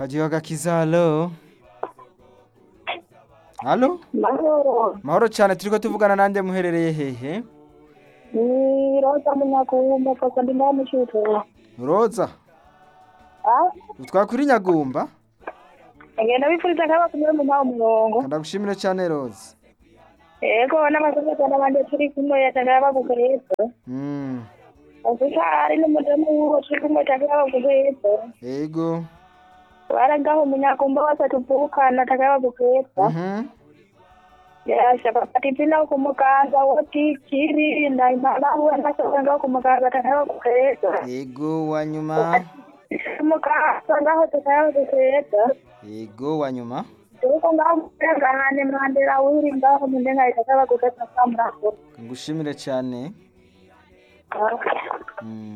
Kajiwa gakiza halo. Halo? Mahoro. Mahoro cyane turiko tuvugana nande muherereye hehe? Ni Rosa Munyakumba kosa ndi ngaho mu Cibitoke. Roza, Ah? utwakuri Nyagumba? Ngenda bifuriza kaba kumwe mu mpaho murongo. Ndagushimire cyane Roza. Ego n'abasozi n'abandi turi kumwe yatanga bagukoreza. Afisa ari n'umudamu wo turi kumwe yatanga bagukoreza. Ego. Barangaho Munyakumba wasatuvukana atanga bagukoreza. Yasha bapati pina kumukanza woti kiri na imana uwe nasanga kumukanza atanga bagukoreza. Ego wanyuma. Kumukanza ngaho atanga bagukoreza. Ego wanyuma. Tuko ngaho ngahane mwandera wiri ngaho mundenga itaka bagukoreza samura. Ngushimire cyane.